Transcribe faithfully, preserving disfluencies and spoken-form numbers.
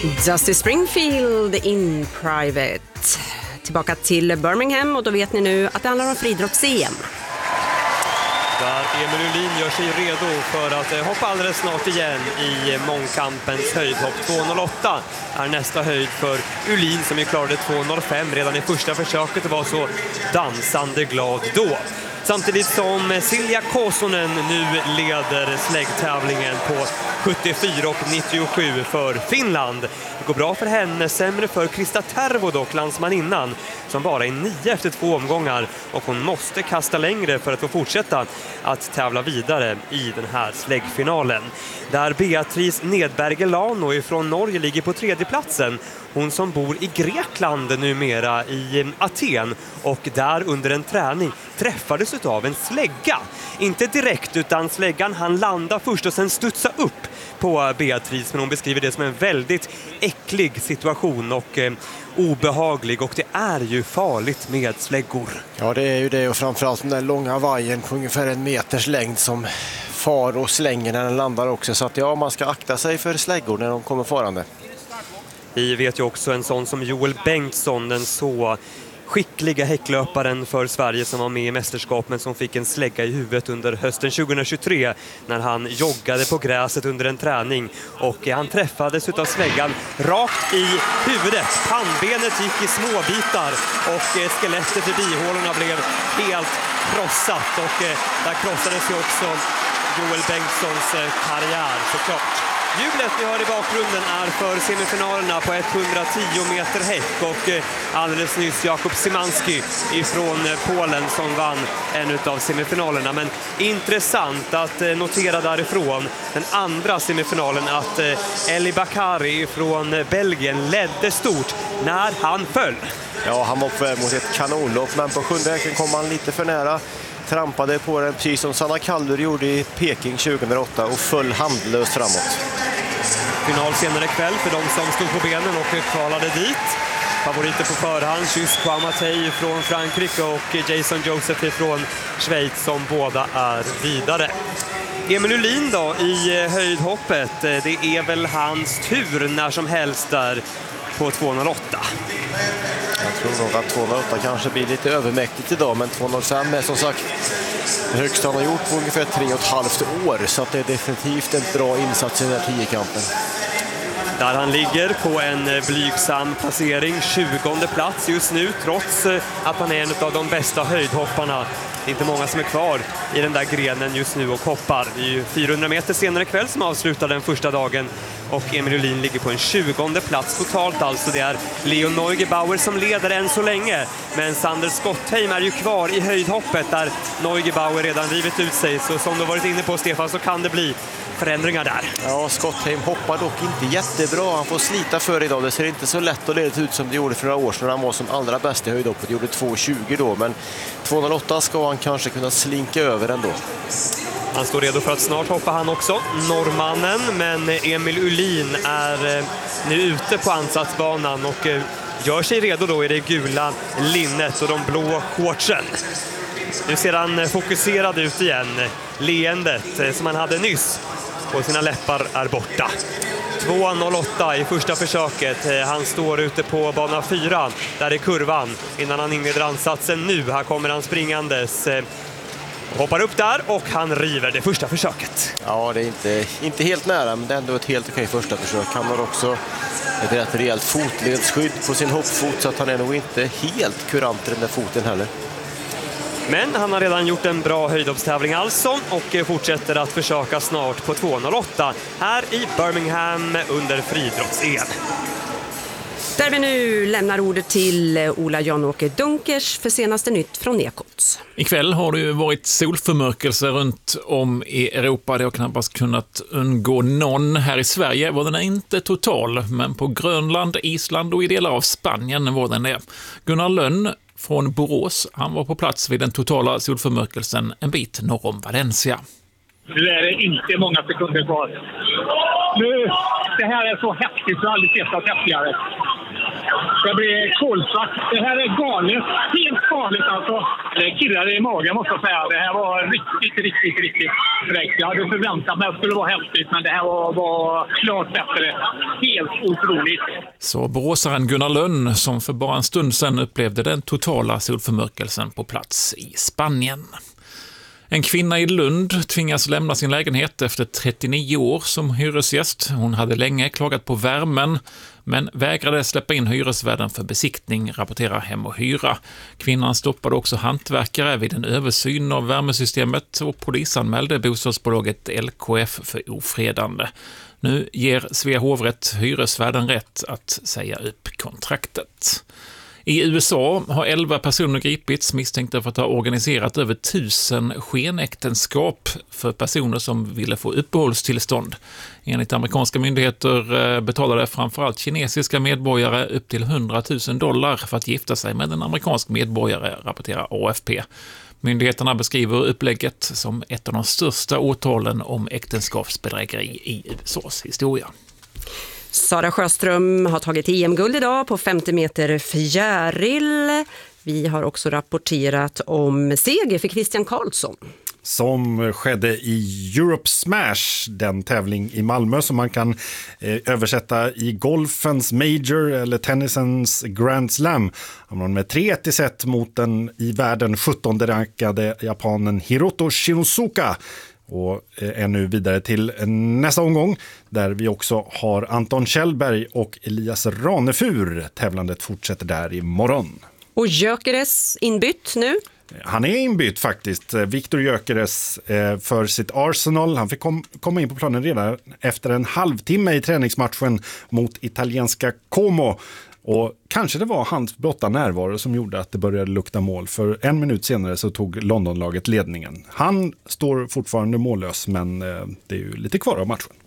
Dusty Springfield in Private. Tillbaka till Birmingham och då vet ni nu att det handlar om friidrotts-E M. Där Emil Uhlin gör sig redo för att hoppa alldeles snart igen i mångkampens höjdhopp. två noll åtta är nästa höjd för Uhlin som ju klarade två noll fem redan i första försöket och var så dansande glad då. Samtidigt som Silja Kosonen nu leder släggtävlingen på sjuttiofyra och nittiosju för Finland. Det går bra för henne, sämre för Krista Tervo dock, landsmaninnan, som bara är nio efter två omgångar och hon måste kasta längre för att få fortsätta att tävla vidare i den här släggfinalen. Där Beatrice Nedbergelano ifrån Norge ligger på tredje platsen. Hon som bor i Grekland numera i Aten och där under en träning träffades av en slägga. Inte direkt utan släggan han landa först och sen studsa upp på Beatrice, men hon beskriver det som en väldigt äcklig situation och eh, obehaglig, och det är ju farligt med släggor. Ja, det är ju det, och framförallt den där långa vajern på ungefär en meters längd som far och slänger när den landar också, så att ja, man ska akta sig för släggor när de kommer farande. Vi vet ju också en sån som Joel Bengtsson, den så skickliga häcklöparen för Sverige som var med i mästerskap men som fick en slägga i huvudet under hösten tjugohundratjugotre när han joggade på gräset under en träning, och han träffades utav släggan rakt i huvudet. Pannbenet gick i små bitar och skelettet i bihålorna blev helt krossat, och där krossades ju också Joel Bengtssons karriär såklart. Jublet vi hör i bakgrunden är för semifinalerna på etthundratio meter häck, och alldeles nyss Jakub Szymanski ifrån Polen som vann en av semifinalerna. Men intressant att notera därifrån den andra semifinalen att Eli Bakari från Belgien ledde stort när han föll. Ja, han var på väg mot ett kanonlopp, men på sjunde häcken kom han lite för nära. Trampade på den precis som Sanna Kallur gjorde i Peking tjugohundraåtta och föll handlöst framåt. Final senare kväll för de som stod på benen och kvalade dit. Favoriter på förhand, Kysk Kouamati från Frankrike och Jason Joseph från Schweiz som båda är vidare. Emil Uhlin då i höjdhoppet, det är väl hans tur när som helst där på två noll åtta. Jag tror nog att två noll åtta kanske blir lite övermäktigt idag, men två noll fem är som sagt det högsta han har gjort på ungefär tre och ett halvt år, så att det är definitivt en bra insats i den här tiokampen. Där han ligger på en blygsam placering, tjugonde plats just nu, trots att han är en av de bästa höjdhopparna. Det är inte många som är kvar i den där grenen just nu och hoppar. Det är ju fyrahundra meter senare kväll som avslutar den första dagen, och Emil Uhlin ligger på en tjugonde plats totalt alltså. Det är Leon Neugebauer som leder än så länge, men Sander Skottheim är ju kvar i höjdhoppet där Neugebauer redan rivit ut sig. Så som du varit inne på, Stefan, så kan det bli förändringar där. Ja, Skottheim hoppar dock inte jättebra. Han får slita för idag. Det ser inte så lätt att leda ut som det gjorde för några år sedan. Han var som allra bäst i höjdhoppet. Det gjorde två tjugo då, men två noll åtta ska han kanske kunna slinka över ändå. Han står redo för att snart hoppa han också, norrmannen, men Emil Uhlin är nu ute på ansatsbanan och gör sig redo då i det gula linnet och de blå shortsen. Nu ser han fokuserad ut igen. Leendet som han hade nyss på sina läppar är borta. två noll åtta i första försöket. Han står ute på bana fyra, där är kurvan, innan han inleder ansatsen nu. Här kommer han springandes. Hoppar upp där och han river det första försöket. Ja, det är inte, inte helt nära, men det är ändå ett helt okej första försök. Han har också ett rätt rejält fotledsskydd på sin hoppfot, så att han är nog inte helt kurant i den där foten heller. Men han har redan gjort en bra höjdhoppstävling alltså och fortsätter att försöka snart på två noll åtta här i Birmingham under friidrotts-E M. Där vi nu lämnar ordet till Ola Jan-Åke Dunkers för senaste nytt från Ekots. Ikväll har det ju varit solförmörkelse runt om i Europa. Det har knappast kunnat undgå någon. Här i Sverige var den inte total, men på Grönland, Island och i delar av Spanien var den det. Gunnar Lönn från Borås, han var på plats vid den totala solförmörkelsen en bit norr om Valencia. Nu är det inte många sekunder kvar. Nu, det här är så häftigt, så jag har aldrig sett något häftigare. Det blir kolsvart. Det här är galet. Helt galet alltså. Det kirrade i magen måste jag säga. Det här var riktigt, riktigt, riktigt fräckt. Jag hade förväntat mig att det skulle vara häftigt, men det här var, var klart bättre. Helt otroligt. Så boråsaren Gunnar Lönn, som för bara en stund sedan upplevde den totala solförmörkelsen på plats i Spanien. En kvinna i Lund tvingas lämna sin lägenhet efter trettionio år som hyresgäst. Hon hade länge klagat på värmen, men vägrade släppa in hyresvärden för besiktning, rapporterar Hem och Hyra. Kvinnan stoppade också hantverkare vid en översyn av värmesystemet och polisanmälde bostadsbolaget L K F för ofredande. Nu ger Svea hovrätt hyresvärden rätt att säga upp kontraktet. I U S A har elva personer gripits misstänkta för att ha organiserat över tusen skenäktenskap för personer som ville få uppehållstillstånd. Enligt amerikanska myndigheter betalade framförallt kinesiska medborgare upp till hundratusen dollar för att gifta sig med en amerikansk medborgare, rapporterar A F P. Myndigheterna beskriver upplägget som ett av de största åtalen om äktenskapsbedrägeri i U S A:s historia. Sara Sjöström har tagit E M-guld idag på femtio meter fjäril. Vi har också rapporterat om seger för Christian Karlsson. Som skedde i Europe Smash, den tävling i Malmö som man kan eh, översätta i golfens major eller tennisens Grand Slam. Han med tre ett i set mot den i världen sjuttonde rankade japanen Hiroto Shinosuka. Och är nu vidare till nästa omgång där vi också har Anton Kjellberg och Elias Ranefur. Tävlandet fortsätter där imorgon. Och Gyökeres inbytt nu? Han är inbytt faktiskt. Viktor Gyökeres för sitt Arsenal. Han fick kom, komma in på planen redan efter en halvtimme i träningsmatchen mot italienska Como. Och kanske det var hans blotta närvaro som gjorde att det började lukta mål. För en minut senare så tog Londonlaget ledningen. Han står fortfarande mållös, men det är ju lite kvar av matchen.